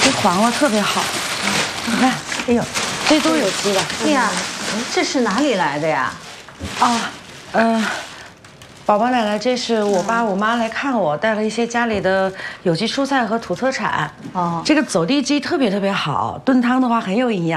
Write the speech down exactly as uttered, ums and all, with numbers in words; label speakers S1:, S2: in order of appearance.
S1: 这黄瓜特别好，你看，哎呦，这都有机的。
S2: 哎呀，这是哪里来的呀？
S1: 啊，嗯。宝宝奶奶，这是我爸我妈来看我，带了一些家里的有机蔬菜和土特产。哦，这个走地鸡特别特别好，炖汤的话很有营养。